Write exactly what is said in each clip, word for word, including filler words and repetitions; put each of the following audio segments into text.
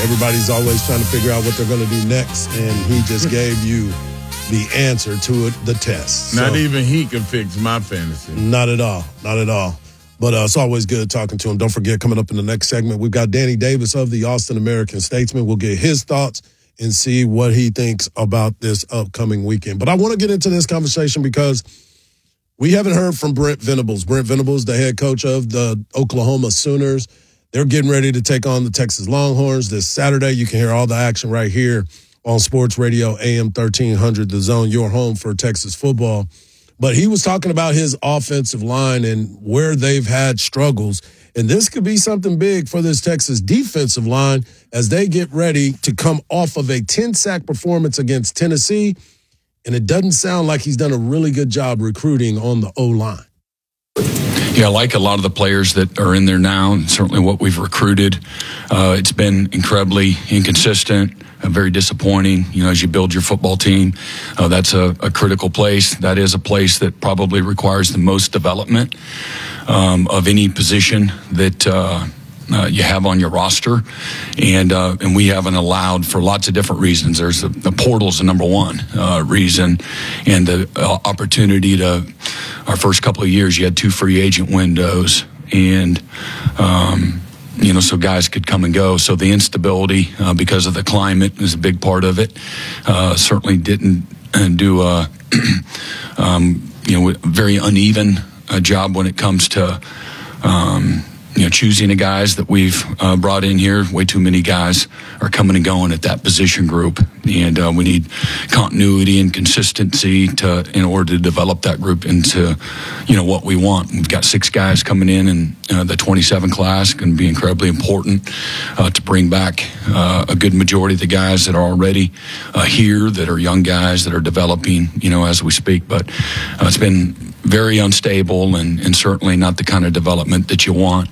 Everybody's always trying to figure out what they're going to do next, and he just gave you the answer to it, the test. Not so, even he can fix my fantasy. Not at all. Not at all. But uh, it's always good talking to him. Don't forget, coming up in the next segment, we've got Danny Davis of the Austin American-Statesman. We'll get his thoughts and see what he thinks about this upcoming weekend. But I want to get into this conversation because we haven't heard from Brent Venables. Brent Venables, the head coach of the Oklahoma Sooners. They're getting ready to take on the Texas Longhorns this Saturday. You can hear all the action right here on Sports Radio A M thirteen hundred, The Zone, your home for Texas football. But he was talking about his offensive line and where they've had struggles. And this could be something big for this Texas defensive line as they get ready to come off of a ten-sack performance against Tennessee. And it doesn't sound like he's done a really good job recruiting on the O-line. Yeah, I like a lot of the players that are in there now, and certainly what we've recruited. Uh, it's been incredibly inconsistent, uh, very disappointing. You know, as you build your football team, uh, that's a, a critical place. That is a place that probably requires the most development um, of any position that uh, uh, you have on your roster, and uh, and we haven't allowed for lots of different reasons. There's the, the portal's the number one uh, reason, and the uh, opportunity to. Our first couple of years, you had two free agent windows, and um, you know, so guys could come and go. So the instability uh, because of the climate is a big part of it. Uh, certainly didn't do a um, you know very uneven uh, job when it comes to um, you know choosing the guys that we've uh, brought in here. Way too many guys are coming and going at that position group, and uh, we need continuity and consistency to in order to develop that group into you know what we want. We've got six guys coming in, and uh, the twenty-seven class going to be incredibly important uh, to bring back uh, a good majority of the guys that are already uh, here, that are young guys that are developing you know as we speak. But uh, it's been very unstable and, and certainly not the kind of development that you want,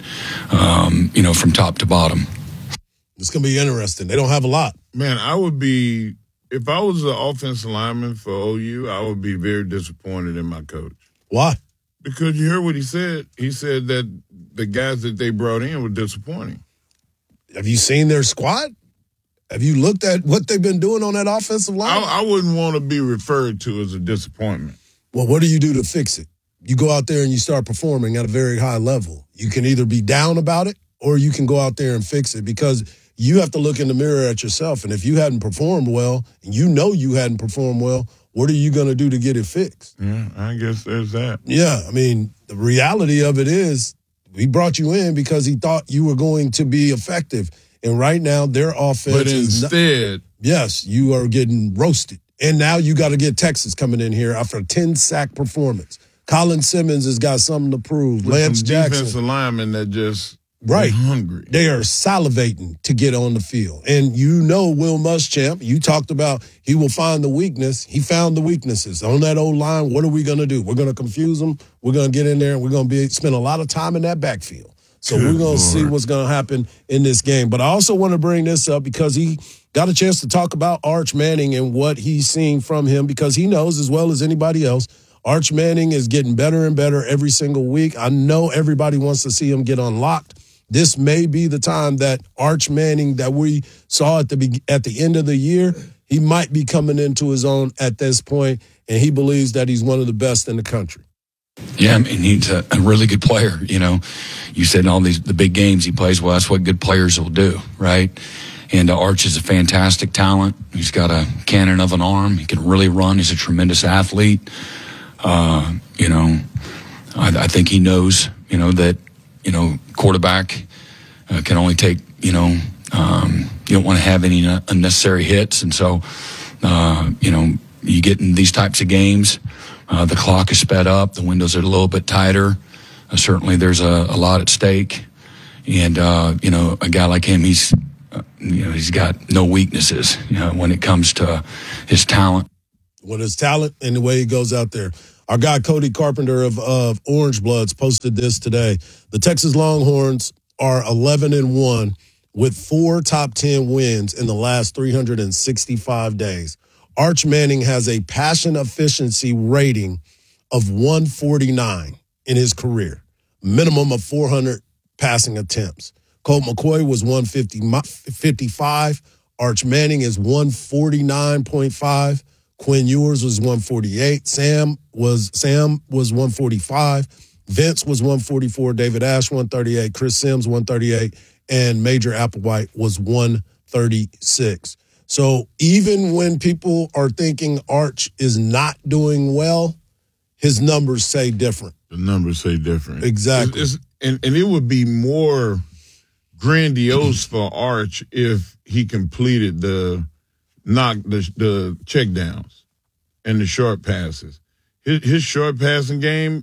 um, you know, from top to bottom. It's going to be interesting. They don't have a lot. Man, I would be, if I was an offensive lineman for O U, I would be very disappointed in my coach. Why? Because you heard what he said. He said that the guys that they brought in were disappointing. Have you seen their squad? Have you looked at what they've been doing on that offensive line? I, I wouldn't want to be referred to as a disappointment. Well, what do you do to fix it? You go out there and you start performing at a very high level. You can either be down about it or you can go out there and fix it, because you have to look in the mirror at yourself. And if you hadn't performed well, and you know you hadn't performed well, what are you going to do to get it fixed? Yeah, I guess there's that. Yeah, I mean, the reality of it is he brought you in because he thought you were going to be effective. And right now, their offense but is instead, not, yes, you are getting roasted. And now you got to get Texas coming in here after a ten-sack performance. Colin Simmons has got something to prove. With Lance some Jackson. defensive linemen that just right. hungry. They are salivating to get on the field. And you know Will Muschamp, you talked about he will find the weakness. He found the weaknesses. On that old line, what are we going to do? We're going to confuse them. We're going to get in there, and we're going to be spend a lot of time in that backfield. So Good we're going Lord. to see what's going to happen in this game. But I also want to bring this up because he got a chance to talk about Arch Manning and what he's seeing from him, because he knows as well as anybody else, Arch Manning is getting better and better every single week. I know everybody wants to see him get unlocked. This may be the time that Arch Manning that we saw at the be- at the end of the year, he might be coming into his own at this point, and he believes that he's one of the best in the country. Yeah, I mean, he's a, a really good player. You know, you said in all these the big games he plays, well, that's what good players will do, right? And uh, Arch is a fantastic talent. He's got a cannon of an arm. He can really run. He's a tremendous athlete. Uh, you know, I, I think he knows, you know, that, you know, quarterback uh, can only take, you know, um, you don't want to have any unnecessary hits. And so, uh, you know, you get in these types of games, uh, the clock is sped up. The windows are a little bit tighter. Uh, certainly there's a, a lot at stake. And, uh, you know, a guy like him, he's, uh, you know, he's got no weaknesses, you know, when it comes to his talent. With his talent and the way he goes out there. Our guy Cody Carpenter of, of Orange Bloods posted this today. The Texas Longhorns are eleven and one with four top ten wins in the last three hundred sixty-five days. Arch Manning has a passion efficiency rating of one forty-nine in his career, minimum of four hundred passing attempts. Colt McCoy was one fifty-five. Arch Manning is one forty-nine point five. Quinn Ewers was one forty-eight. Sam was Sam was one forty-five. Vince was one forty-four. David Ash one thirty-eight. Chris Sims one thirty-eight. And Major Applewhite was one thirty-six. So even when people are thinking Arch is not doing well, his numbers say different. The numbers say different. Exactly. It's, it's, and, and it would be more grandiose for Arch if he completed the knock the the check downs and the short passes. His, his short passing game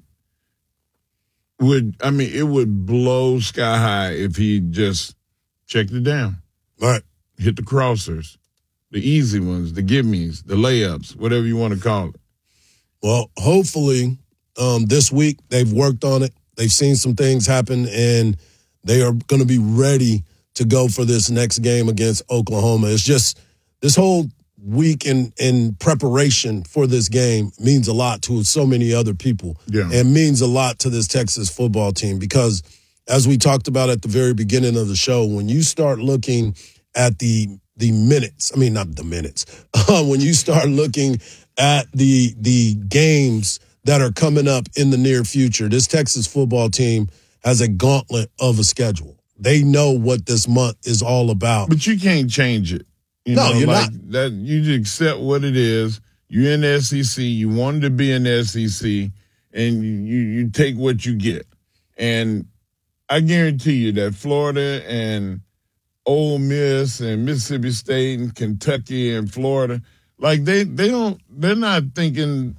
would, I mean, it would blow sky high if he just checked it down. All right. Hit the crossers, the easy ones, the give-me's, the layups, whatever you want to call it. Well, hopefully um, this week they've worked on it. They've seen some things happen, and they are going to be ready to go for this next game against Oklahoma. It's just this whole week in, in preparation for this game means a lot to so many other people, yeah. and means a lot to this Texas football team because, as we talked about at the very beginning of the show, when you start looking at the the minutes, I mean, not the minutes, uh, when you start looking at the the games that are coming up in the near future, this Texas football team has a gauntlet of a schedule. They know what this month is all about. But you can't change it. You no, know, you're like not. That, you just accept what it is. You're in the S E C. You wanted to be in the S E C, and you, you, you take what you get. And I guarantee you that Florida and Ole Miss and Mississippi State and Kentucky and Florida, like they, they don't, they're not thinking,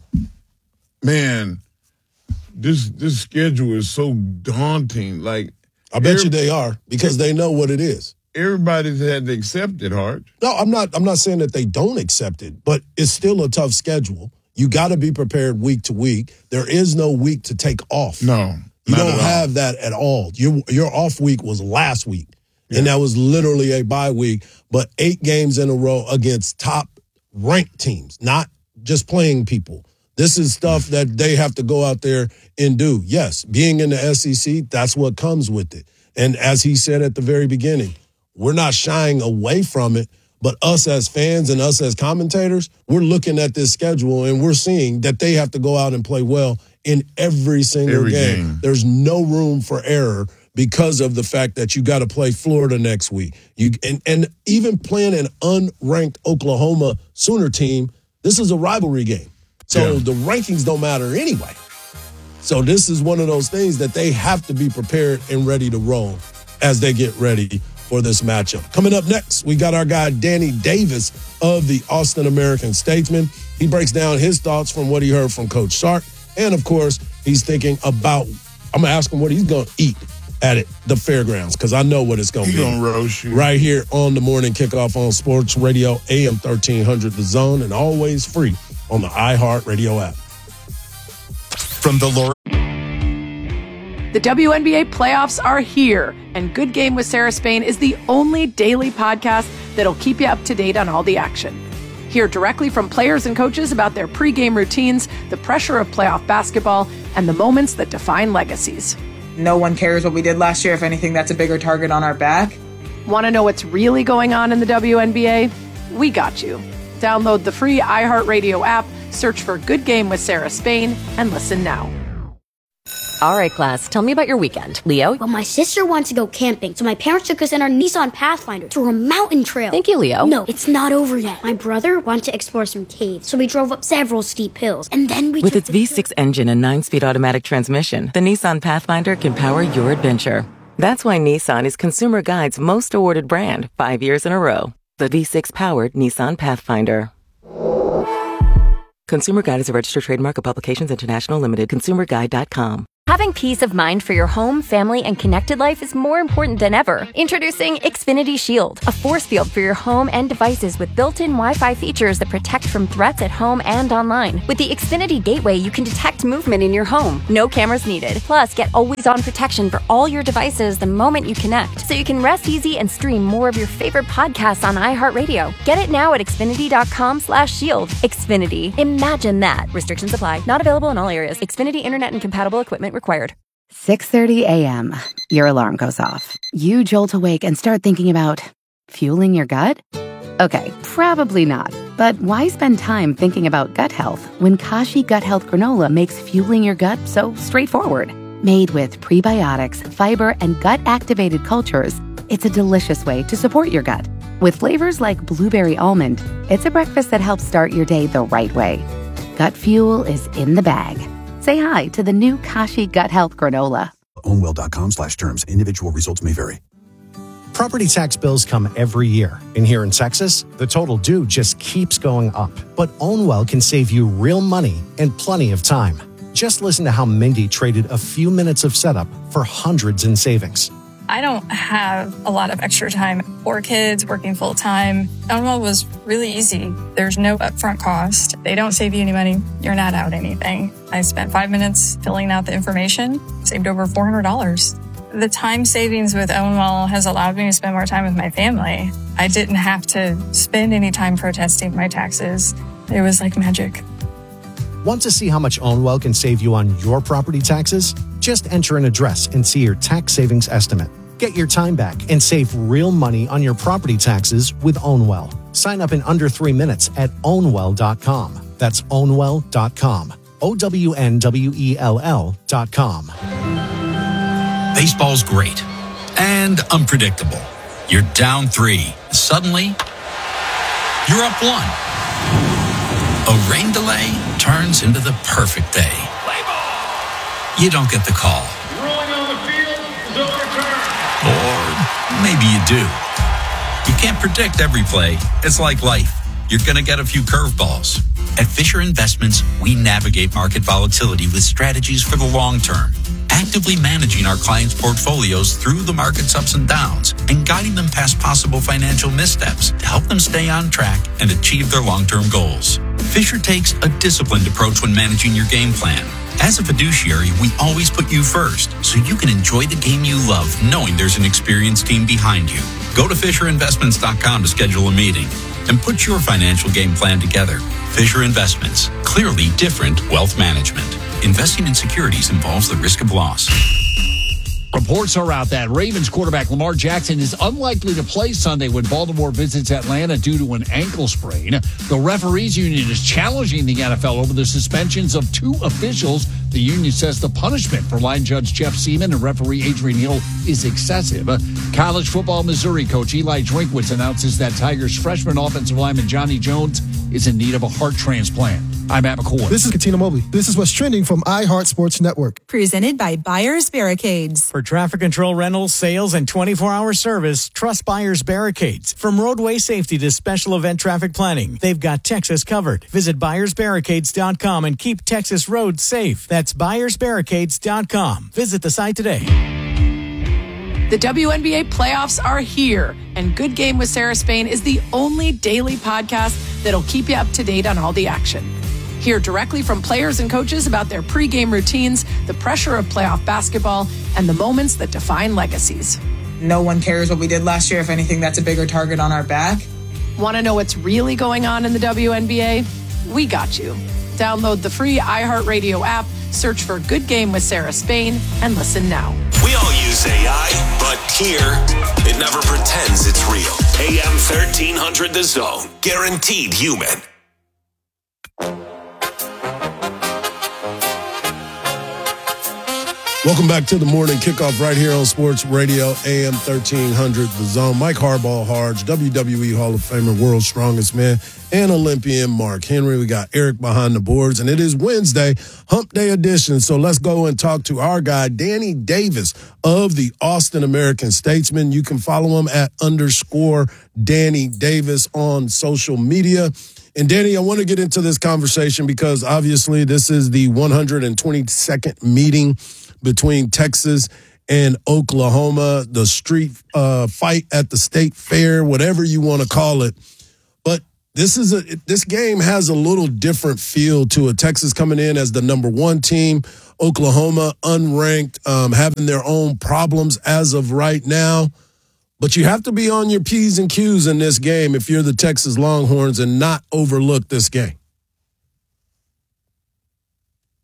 man, this this schedule is so daunting. Like I bet you they are because they know what it is. Everybody's had to accept it, Hart. No, I'm not. I'm not saying that they don't accept it, but it's still a tough schedule. You got to be prepared week to week. There is no week to take off. No, you don't have that at all. Your your off week was last week, yeah. and that was literally a bye week. But eight games in a row against top ranked teams, not just playing people. This is stuff that they have to go out there and do. Yes, being in the S E C, that's what comes with it. And as he said at the very beginning, we're not shying away from it, but us as fans and us as commentators, we're looking at this schedule and we're seeing that they have to go out and play well in every single every game. game. There's no room for error because of the fact that you got to play Florida next week. You and, and even playing an unranked Oklahoma Sooner team, this is a rivalry game. So yeah. the rankings don't matter anyway. So this is one of those things that they have to be prepared and ready to roll as they get ready for this matchup. Coming up next, we got our guy Danny Davis of the Austin American-Statesman. He breaks down his thoughts from what he heard from Coach Sark. And, of course, he's thinking about, I'm going to ask him what he's going to eat at it, the fairgrounds, because I know what it's going to be. He's going to roast you. Right here on the Morning Kickoff on Sports Radio, A M thirteen hundred The Zone, and always free on the iHeartRadio app. From the Lord. The W N B A playoffs are here, and Good Game with Sarah Spain is the only daily podcast that'll keep you up to date on all the action. Hear directly from players and coaches about their pregame routines, the pressure of playoff basketball, and the moments that define legacies. No one cares what we did last year. If anything, that's a bigger target on our back. Want to know what's really going on in the W N B A? We got you. Download the free iHeartRadio app, search for Good Game with Sarah Spain, and listen now. All right, class, tell me about your weekend. Leo? Well, my sister wanted to go camping, so my parents took us in our Nissan Pathfinder to a mountain trail. Thank you, Leo. No, it's not over yet. My brother wanted to explore some caves, so we drove up several steep hills, and then we With took its V six engine and nine-speed automatic transmission, the Nissan Pathfinder can power your adventure. That's why Nissan is Consumer Guide's most awarded brand five years in a row. The V six-powered Nissan Pathfinder. Consumer Guide is a registered trademark of Publications International Limited. consumer guide dot com. Having peace of mind for your home, family, and connected life is more important than ever. Introducing Xfinity Shield, a force field for your home and devices with built-in Wi-Fi features that protect from threats at home and online. With the Xfinity Gateway, you can detect movement in your home. No cameras needed. Plus, get always-on protection for all your devices the moment you connect, so you can rest easy and stream more of your favorite podcasts on iHeartRadio. Get it now at Xfinity.com slash shield. Xfinity. Imagine that. Restrictions apply. Not available in all areas. Xfinity Internet and compatible equipment required. six thirty a.m. Your alarm goes off. You jolt awake and start thinking about fueling your gut? Okay, probably not. But why spend time thinking about gut health when Kashi Gut Health Granola makes fueling your gut so straightforward? Made with prebiotics, fiber, and gut-activated cultures, it's a delicious way to support your gut. With flavors like blueberry almond, it's a breakfast that helps start your day the right way. Gut fuel is in the bag. Say hi to the new Kashi Gut Health Granola. Ownwell.com slash terms. Individual results may vary. Property tax bills come every year. And here in Texas, the total due just keeps going up. But Ownwell can save you real money and plenty of time. Just listen to how Mindy traded a few minutes of setup for hundreds in savings. I don't have a lot of extra time. Four kids, working full time. Ownwell was really easy. There's no upfront cost. They don't save you any money. You're not out anything. I spent five minutes filling out the information, saved over four hundred dollars. The time savings with Ownwell has allowed me to spend more time with my family. I didn't have to spend any time protesting my taxes. It was like magic. Want to see how much Ownwell can save you on your property taxes? Just enter an address and see your tax savings estimate. Get your time back and save real money on your property taxes with Ownwell. Sign up in under three minutes at ownwell dot com. That's ownwell dot com. O W N W E L L dot com. Baseball's great and unpredictable. You're down three. Suddenly, you're up one. A rain delay turns into the perfect day. You don't get the call. Rolling on the field is overturned. Or maybe you do. You can't predict every play. It's like life. You're going to get a few curveballs. At Fisher Investments, we navigate market volatility with strategies for the long term, actively managing our clients' portfolios through the market's ups and downs and guiding them past possible financial missteps to help them stay on track and achieve their long-term goals. Fisher takes a disciplined approach when managing your game plan. As a fiduciary, we always put you first, so you can enjoy the game you love, knowing there's an experienced team behind you. Go to fisher investments dot com to schedule a meeting and put your financial game plan together. Fisher Investments, clearly different wealth management. Investing in securities involves the risk of loss. Reports are out that Ravens quarterback Lamar Jackson is unlikely to play Sunday when Baltimore visits Atlanta due to an ankle sprain. The referees union is challenging the N F L over the suspensions of two officials. The union says the punishment for line judge Jeff Seaman and referee Adrian Hill is excessive. College football Missouri coach Eli Drinkwitz announces that Tigers freshman offensive lineman Johnny Jones is in need of a heart transplant. I'm Matt McCoy. This is Katina Mobley. This is what's trending from iHeart Sports Network. Presented by Buyers Barricades. For traffic control rentals, sales, and twenty-four hour service, trust Buyers Barricades. From roadway safety to special event traffic planning, they've got Texas covered. Visit buyers barricades dot com and keep Texas roads safe. That's buyers barricades dot com. Visit the site today. The W N B A playoffs are here, and Good Game with Sarah Spain is the only daily podcast that'll keep you up to date on all the action. Hear directly from players and coaches about their pregame routines, the pressure of playoff basketball, and the moments that define legacies. No one cares what we did last year. If anything, that's a bigger target on our back. Want to know what's really going on in the W N B A? We got you. Download the free iHeartRadio app, search for Good Game with Sarah Spain, and listen now. We all use A I, but here, it never pretends it's real. A M thirteen hundred The Zone. Guaranteed human. Welcome back to the morning kickoff right here on Sports Radio, A M thirteen hundred The Zone. Mike Hardball Harge, W W E Hall of Famer, World's Strongest Man, and Olympian Mark Henry. We got Eric behind the boards, and it is Wednesday, Hump Day edition. So let's go and talk to our guy, Danny Davis of the Austin American-Statesman. You can follow him at underscore Danny Davis on social media. And Danny, I want to get into this conversation because obviously this is the one hundred twenty-second meeting between Texas and Oklahoma, the street uh, fight at the state fair, whatever you want to call it. But this is a this game has a little different feel to it. Texas coming in as the number one team, Oklahoma unranked, um, having their own problems as of right now. But you have to be on your P's and Q's in this game if you're the Texas Longhorns and not overlook this game.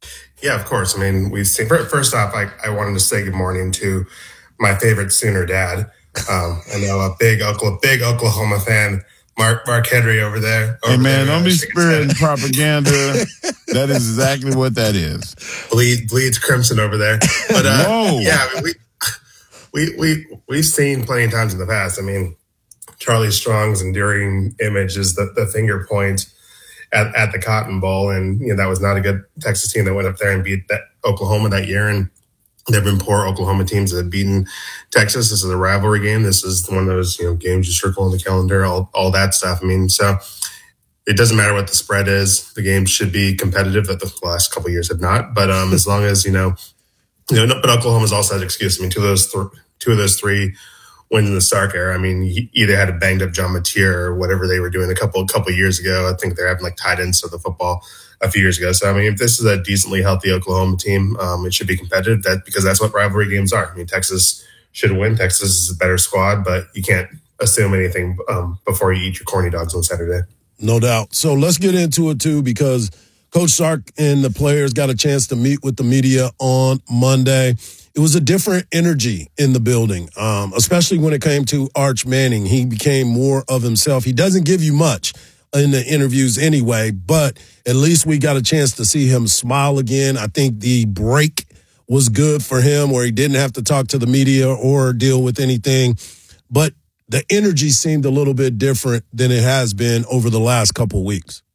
Yeah, of course. I mean, we've seen, first off, I, I wanted to say good morning to my favorite Sooner dad. Um, I know a big, big Oklahoma fan, Mark Mark Henry over there. Over hey, man, there, don't be spreading propaganda. That is exactly what that is. Bleed, bleeds crimson over there. But uh, Whoa. yeah, I mean, we, we, we, we've seen plenty of times in the past. I mean, Charlie Strong's enduring image is the, the finger point at, at the Cotton Bowl. And, you know, that was not a good Texas team that went up there and beat that Oklahoma that year. And there have been poor Oklahoma teams that have beaten Texas. This is a rivalry game. This is one of those, you know, games you circle on the calendar, all, all that stuff. I mean, so it doesn't matter what the spread is. The game should be competitive, that the last couple of years have not. But um, as long as, you know, you know, but Oklahoma's also had an excuse. I mean, two of those, th- two of those three wins in the Sark era. I mean, you either had a banged up John Mateer or whatever they were doing a couple, couple of years ago. I think they're having like tight ends of the football a few years ago. So, I mean, if this is a decently healthy Oklahoma team, um, it should be competitive that because that's what rivalry games are. I mean, Texas should win. Texas is a better squad, but you can't assume anything um, before you eat your corny dogs on Saturday. No doubt. So let's get into it, too, because Coach Sark and the players got a chance to meet with the media on Monday. It was a different energy in the building, um, especially when it came to Arch Manning. He became more of himself. He doesn't give you much in the interviews anyway, but at least we got a chance to see him smile again. I think the break was good for him where he didn't have to talk to the media or deal with anything. But the energy seemed a little bit different than it has been over the last couple of weeks.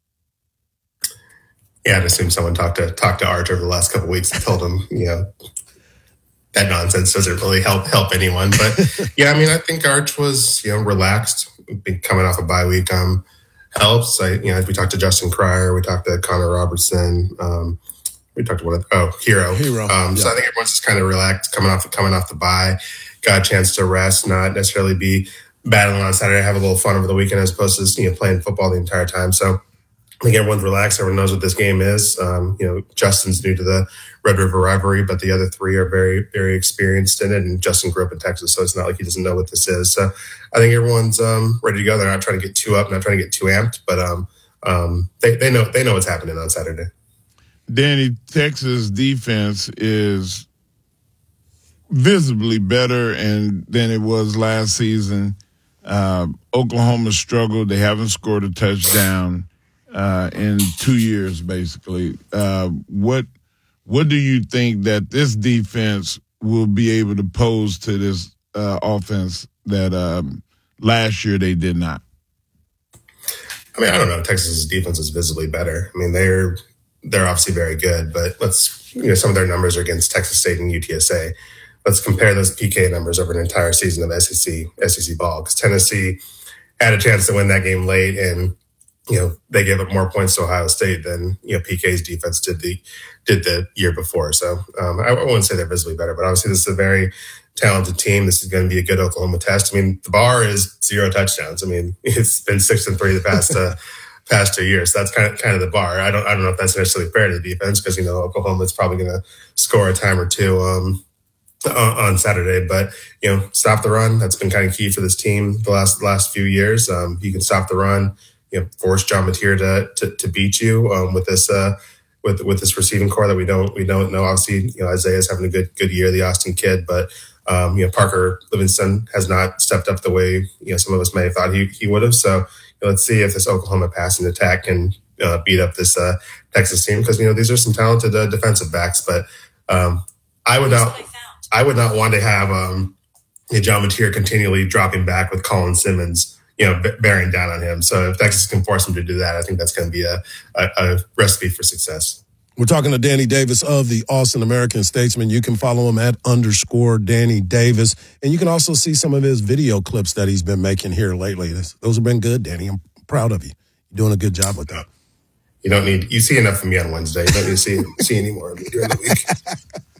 Yeah, I'd assume someone talked to talked to Arch over the last couple of weeks and told him, you know, that nonsense doesn't really help help anyone. But yeah, I mean, I think Arch was, you know, relaxed, coming off a bye week. Um, helps. I, you know, we talked to Justin Cryer, we talked to Connor Robertson, um, we talked to one of oh Hero. Hero. Um, yeah. So I think everyone's just kind of relaxed, coming off coming off the bye, got a chance to rest, not necessarily be battling on Saturday, have a little fun over the weekend as opposed to, you know, playing football the entire time. So I think everyone's relaxed. Everyone knows what this game is. Um, you know, Justin's new to the Red River rivalry, but the other three are very, very experienced in it. And Justin grew up in Texas, so it's not like he doesn't know what this is. So I think everyone's um, ready to go. They're not trying to get too up, not trying to get too amped, but um, um, they, they know they know what's happening on Saturday. Danny, Texas defense is visibly better and than it was last season. Uh, Oklahoma struggled. They haven't scored a touchdown uh, in two years, basically. Uh, what what do you think that this defense will be able to pose to this uh, offense that um, last year they did not? I mean, I don't know. Texas's defense is visibly better. I mean, they're they're obviously very good, but let's, you know, some of their numbers are against Texas State and U T S A. Let's compare those P K numbers over an entire season of S E C S E C ball, because Tennessee had a chance to win that game late, and you know they gave up more points to Ohio State than you know P K's defense did the did the year before. So um, I, I wouldn't say they're visibly better, but obviously this is a very talented team. This is going to be a good Oklahoma test. I mean, the bar is zero touchdowns. I mean, it's been six and three the past uh, past two years. So that's kind of kind of the bar. I don't I don't know if that's necessarily fair to the defense, because you know Oklahoma's probably going to score a time or two Um, on Saturday, but you know, stop the run. That's been kind of key for this team the last the last few years. Um, you can stop the run, you know, force John Mateer to to, to beat you um, with this uh, with with this receiving core that we don't we don't know. Obviously, you know, Isaiah's having a good good year, the Austin kid, but um, you know, Parker Livingston has not stepped up the way you know some of us may have thought he he would have. So you know, let's see if this Oklahoma passing attack can uh, beat up this uh, Texas team, because you know these are some talented uh, defensive backs, but um, I would not. I would not want to have um, you know, John Mateer continually dropping back with Colin Simmons, you know, b- bearing down on him. So if Texas can force him to do that, I think that's going to be a, a, a recipe for success. We're talking to Danny Davis of the Austin American Statesman. You can follow him at underscore Danny Davis. And you can also see some of his video clips that he's been making here lately. Those have been good, Danny. I'm proud of you. You're doing a good job with that. You don't need, you see enough of me on Wednesday. You don't need to see, see any more of me during the week.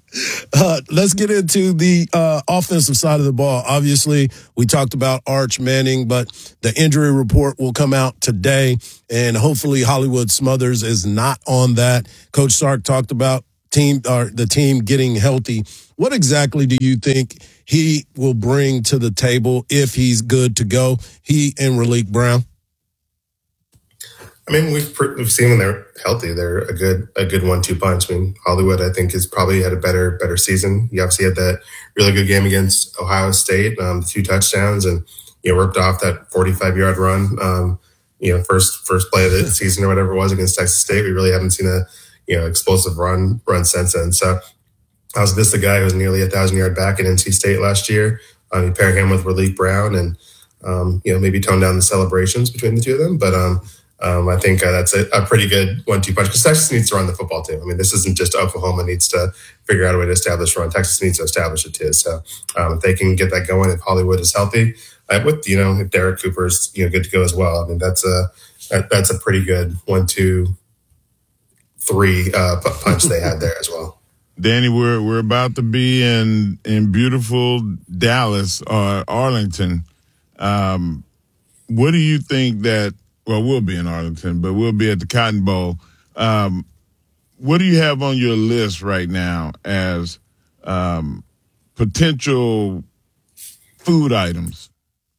Uh, let's get into the uh, offensive side of the ball. Obviously, we talked about Arch Manning, but the injury report will come out today, and hopefully Hollywood Smothers is not on that. Coach Sark talked about team or the team getting healthy. What exactly do you think he will bring to the table if he's good to go, he and Raleek Brown? I mean, we've we've seen when they're healthy, they're a good a good one two punch. I mean, Hollywood, I think, has probably had a better better season. He obviously had that really good game against Ohio State, um, two touchdowns, and you know, ripped off that forty-five yard run. Um, you know, first first play of the season or whatever it was against Texas State. We really haven't seen a you know explosive run run since then. So, I was this the guy who was nearly a thousand yard back at N C State last year. Um, you pair him with Raleek Brown, and um, you know maybe tone down the celebrations between the two of them, but. Um, Um, I think uh, that's a, a pretty good one two punch because Texas needs to run the football too. I mean, this isn't just Oklahoma needs to figure out a way to establish run. Texas needs to establish it too. So um, if they can get that going, if Hollywood is healthy, uh, with you know if Derek Cooper's you know good to go as well. I mean, that's a that, that's a pretty good one two three uh, punch they had there as well. Danny, we're we're about to be in in beautiful Dallas or Arlington. Um, what do you think that? Well, we'll be in Arlington, but we'll be at the Cotton Bowl. Um, what do you have on your list right now as um, potential food items?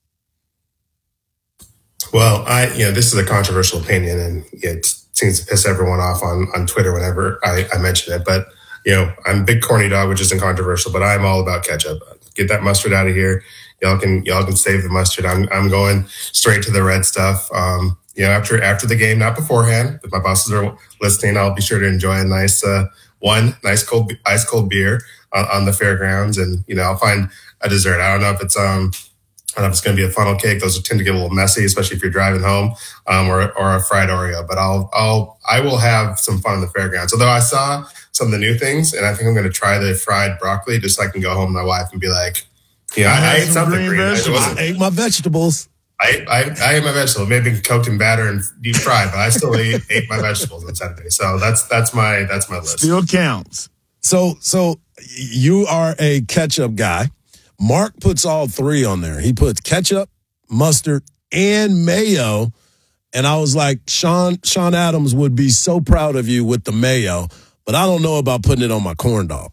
Well, I you know this is a controversial opinion, and it seems to piss everyone off on, on Twitter whenever I, I mention it. But you know, I'm a big corny dog, which isn't controversial, but I'm all about ketchup. Get that mustard out of here. Y'all can y'all can save the mustard. I'm I'm going straight to the red stuff. Um, you know, after after the game, not beforehand. If my bosses are listening, I'll be sure to enjoy a nice uh, one nice cold ice cold beer on, on the fairgrounds, and you know, I'll find a dessert. I don't know if it's um I don't know if it's going to be a funnel cake. Those tend to get a little messy, especially if you're driving home, um, or or a fried Oreo. But I'll I'll I will have some fun in the fairgrounds. Although I saw some of the new things, and I think I'm going to try the fried broccoli just so I can go home to my wife and be like, yeah, I, I ate something green. I, I ate my vegetables. I, I, I ate my vegetables. Maybe cooked in batter and deep fried, but I still ate, ate my vegetables on Saturday. So that's that's my that's my list. Still counts. So so you are a ketchup guy. Mark puts all three on there. He puts ketchup, mustard, and mayo. And I was like, Sean Sean Adams would be so proud of you with the mayo, but I don't know about putting it on my corn dog.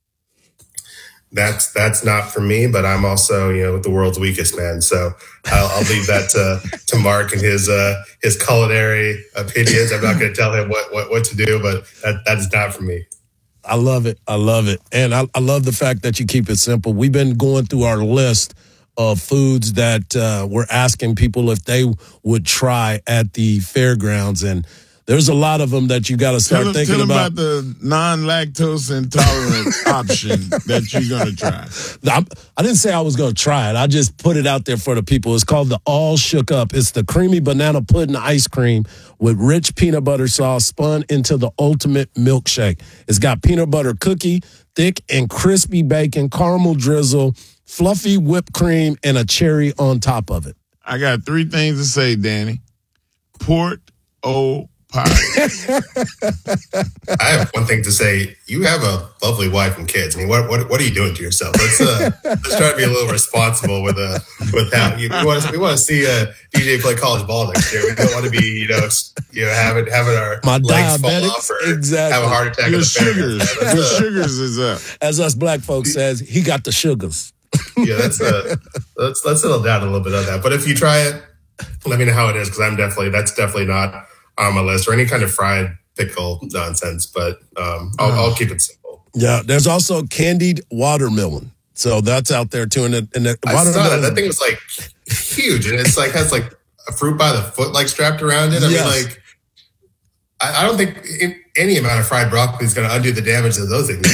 That's that's not for me, but I'm also, you know, the world's weakest man. So I'll, I'll leave that to, to Mark and his uh, his culinary opinions. I'm not going to tell him what, what, what to do, but that, that is not for me. I love it. I love it. And I, I love the fact that you keep it simple. We've been going through our list of foods that uh, we're asking people if they would try at the fairgrounds. And there's a lot of them that you got to start tell thinking tell about. about the non-lactose intolerant option that you're going to try. I'm, I didn't say I was going to try it. I just put it out there for the people. It's called the All Shook Up. It's the creamy banana pudding ice cream with rich peanut butter sauce spun into the ultimate milkshake. It's got peanut butter cookie, thick and crispy bacon, caramel drizzle, fluffy whipped cream, and a cherry on top of it. I got three things to say, Danny. Port O pie. I have one thing to say. You have a lovely wife and kids. I mean, what what, what are you doing to yourself? Let's uh, let's try to be a little responsible with uh with that. You, we want to we want to see uh, D J play college ball next year. We don't want to be you know you know having having our My legs fall off or exactly. have a heart attack. Your in the sugars, fair. your sugars is up. As us black folks says, he got the sugars. Yeah, that's uh, let's let's settle down a little bit on that. But if you try it, let me know how it is because I'm definitely that's definitely not on my list or any kind of fried pickle nonsense. But um, I'll, I'll keep it simple. Yeah, there's also candied watermelon, so that's out there too. And the, and the I watermelon, saw that. That thing was like huge, and it's like has like a fruit by the foot like strapped around it. I Yes. mean, like I, I don't think in, any amount of fried broccoli is going to undo the damage that those things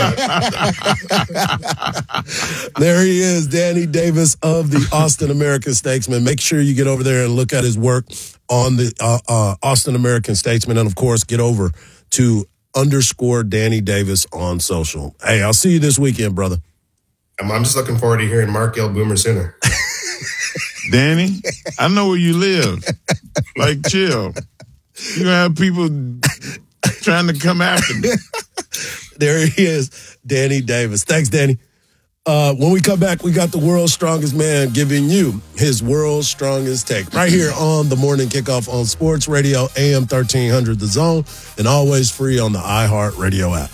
do. There he is, Danny Davis of the Austin American Statesman. Make sure you get over there and look at his work on the uh, uh, Austin American Statesman. And, of course, get over to underscore Danny Davis on social. Hey, I'll see you this weekend, brother. I'm, I'm just looking forward to hearing Mark yell Boomer Sooner. Danny, I know where you live. Like, chill. You're going to have people trying to come after me. There he is, Danny Davis. Thanks, Danny. Uh, when we come back, we got the world's strongest man giving you his world's strongest take right here on the Morning Kickoff on Sports Radio, A M thirteen hundred The Zone, and always free on the iHeartRadio app.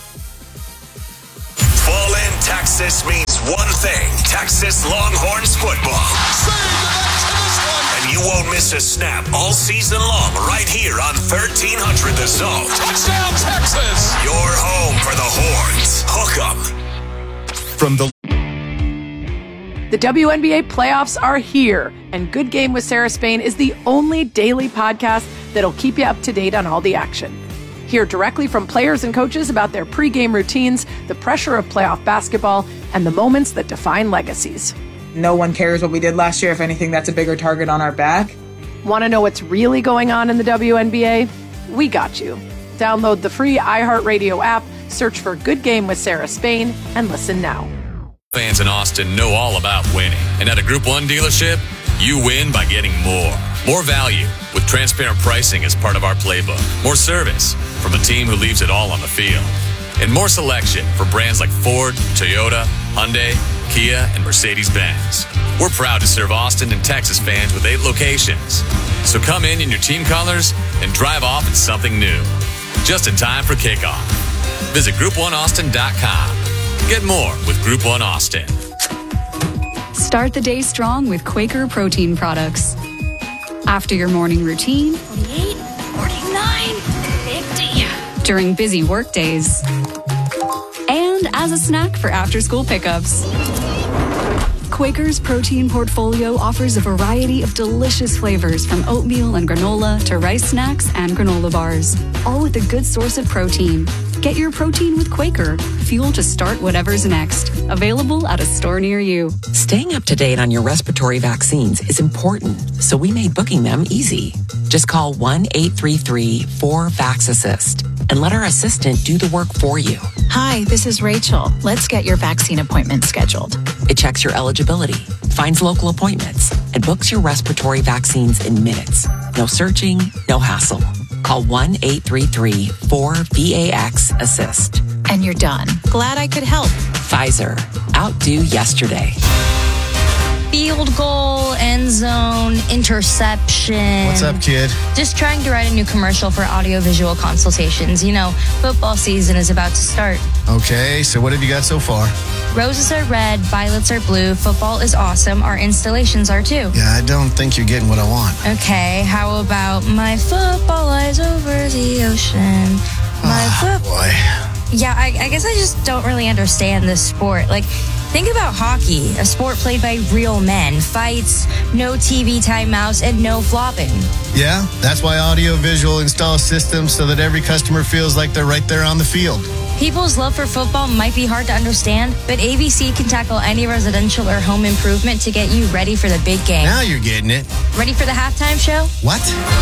Fall in Texas means one thing. Texas Longhorns football. And You won't miss a snap all season long right here on thirteen hundred The Zone. Touchdown, Texas! Your home for the Horns. Hook 'em. From the The W N B A playoffs are here, and Good Game with Sarah Spain is the only daily podcast that'll keep you up to date on all the action. Hear directly from players and coaches about their pregame routines, the pressure of playoff basketball, and the moments that define legacies. No one cares what we did last year. If anything, that's a bigger target on our back. Want to know what's really going on in the W N B A? We got you. Download the free iHeartRadio app, search for Good Game with Sarah Spain, and listen now. Fans in Austin know all about winning. And at a Group one dealership, you win by getting more. More value with transparent pricing as part of our playbook. More service from a team who leaves it all on the field. And more selection for brands like Ford, Toyota, Hyundai, Kia, and Mercedes-Benz. We're proud to serve Austin and Texas fans with eight locations. So come in in your team colors and drive off in something new. Just in time for kickoff. Visit group one austin dot com. Get more with Group one Austin. Start the day strong with Quaker protein products. After your morning routine, forty-eight, forty-nine, fifty. During busy work days, and as a snack for after-school pickups. Quaker's protein portfolio offers a variety of delicious flavors from oatmeal and granola to rice snacks and granola bars, all with a good source of protein. Get your protein with Quaker, fuel to start whatever's next. Available at a store near you. Staying up to date on your respiratory vaccines is important, so we made booking them easy. Just call one eight three three four vax assist and let our assistant do the work for you. Hi, this is Rachel. Let's get your vaccine appointment scheduled. It checks your eligibility, finds local appointments, and books your respiratory vaccines in minutes. No searching, no hassle. Call one eight three three four V A X assist. And you're done. Glad I could help. Pfizer. Outdo yesterday. Field goal, end zone, interception. What's up, kid? Just trying to write a new commercial for audiovisual consultations. You know, football season is about to start. Okay, so what have you got so far? Roses are red, violets are blue, football is awesome, our installations are too. Yeah, I don't think you're getting what I want. Okay, how about my football lies over the ocean? My oh, foot- boy. Yeah, I, I guess I just don't really understand this sport. Like, think about hockey, a sport played by real men. Fights, no T V timeouts, and no flopping. Yeah, that's why Audiovisual installs systems so that every customer feels like they're right there on the field. People's love for football might be hard to understand, but A B C can tackle any residential or home improvement to get you ready for the big game. Now you're getting it. Ready for the halftime show? What?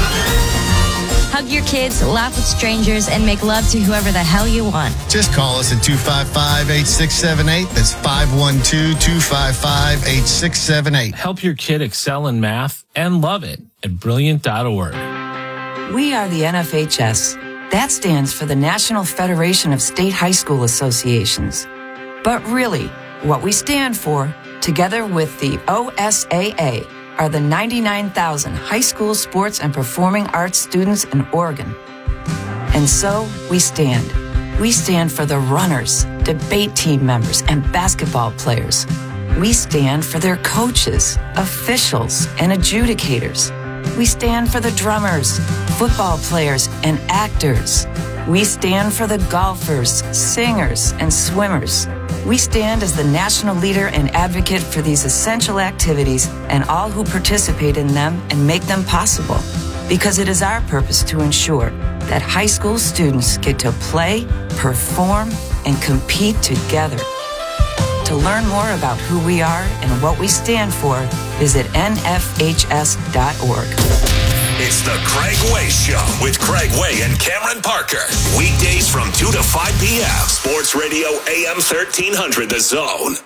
Hug your kids, laugh with strangers, and make love to whoever the hell you want. Just call us at two five five, eight six seven eight. That's five one two, two five five, eight six seven eight. Help your kid excel in math and love it at brilliant dot org. We are the N F H S. That stands for the National Federation of State High School Associations. But really, what we stand for, together with the O S A A, are the ninety-nine thousand high school sports and performing arts students in Oregon. And so we stand. We stand for the runners, debate team members, and basketball players. We stand for their coaches, officials, and adjudicators. We stand for the drummers, football players, and actors. We stand for the golfers, singers, and swimmers. We stand as the national leader and advocate for these essential activities and all who participate in them and make them possible. Because it is our purpose to ensure that high school students get to play, perform, and compete together. To learn more about who we are and what we stand for, visit N F H S dot org. It's the Craig Way Show with Craig Way and Cameron Parker. Weekdays from two to five p.m. Sports Radio A M thirteen hundred, The Zone.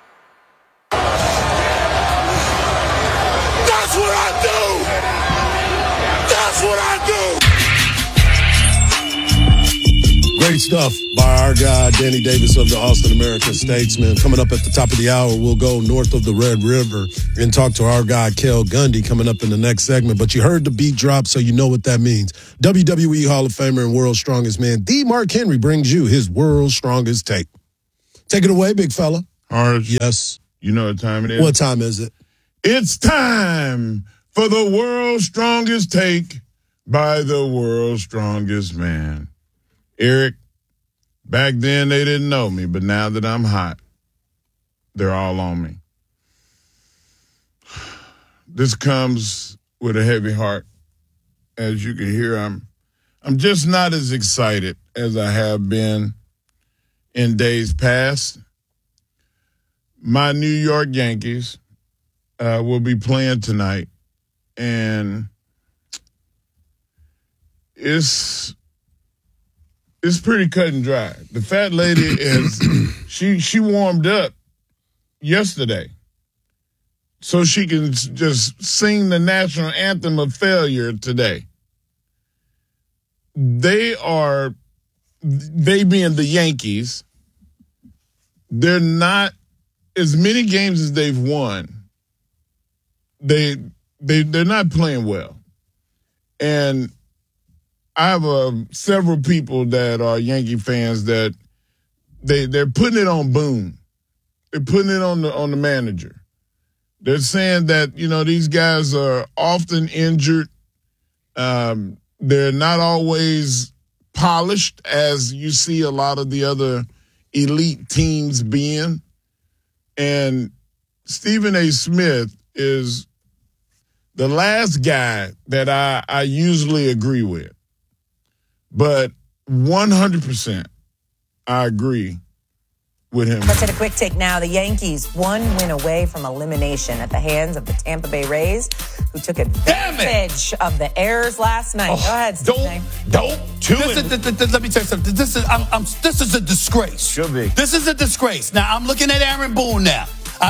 That's what I do! That's what I do! Great stuff by our guy, Danny Davis of the Austin American Statesman. Coming up at the top of the hour, we'll go north of the Red River and talk to our guy, Kel Gundy, coming up in the next segment. But you heard the beat drop, so you know what that means. W W E Hall of Famer and World's Strongest Man, the Mark Henry, brings you his World's Strongest Take. Take it away, big fella. Harsh. Yes. You know what time it is? What time is it? It's time for the world's strongest take by the world's strongest man. Eric, back then they didn't know me, but now that I'm hot, they're all on me. This comes with a heavy heart. As you can hear, I'm I'm just not as excited as I have been in days past. My New York Yankees uh, will be playing tonight, and it's it's pretty cut and dry. The fat lady is she she warmed up yesterday so she can just sing the national anthem of failure today. They are, they being the Yankees, they're not, as many games as they've won, they, they, they're not playing well. And I have uh, several people that are Yankee fans that they, they're putting it on Boone. They're putting it on the, on the manager. They're saying that, you know, these guys are often injured. Um, they're not always polished as you see a lot of the other elite teams being. And Stephen A. Smith is the last guy that I, I usually agree with. But one hundred percent I agree with him. Let's hit a quick take now. The Yankees one win away from elimination at the hands of the Tampa Bay Rays, who took advantage of the errors last night. Oh, Go ahead, Stephen. Don't, don't. Two this is, th- th- let me tell you something. This is, I'm, I'm, this is a disgrace. Should be. This is a disgrace. Now, I'm looking at Aaron Boone now.